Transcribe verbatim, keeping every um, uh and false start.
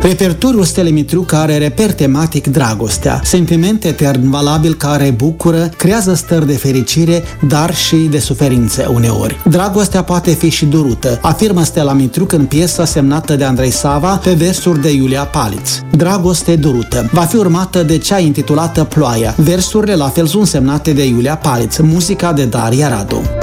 Repertoriul Stelei Mitruca are reper tematic dragostea, sentiment etern valabil care bucură, creează stări de fericire, dar și de suferințe uneori. Dragostea poate fi și durută, afirmă Stella Mitruc în piesa semnată de Andrei Sava pe versuri de Iulia Paliț. Dragoste durută va fi urmată de cea intitulată Ploaia. Versurile la fel sunt semnate de Iulia Paliț, muzica de Daria Radu.